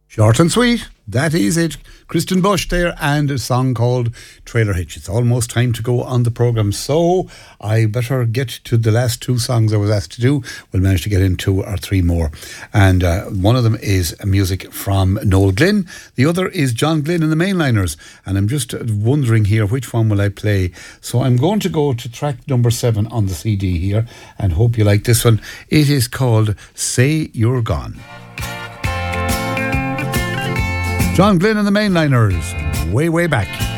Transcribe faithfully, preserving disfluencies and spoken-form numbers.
Short and sweet, that is it. Kristen Bush there, and a song called Trailer Hitch. It's almost time to go on the programme, so I better get to the last two songs I was asked to do. We'll manage to get in two or three more. And uh, one of them is music from Noel Glynn. The other is John Glynn and the Mainliners. And I'm just wondering here, which one will I play? So I'm going to go to track number seven on the C D here, and hope you like this one. It is called Say You're Gone. John Glynn and the Mainliners, way, way back.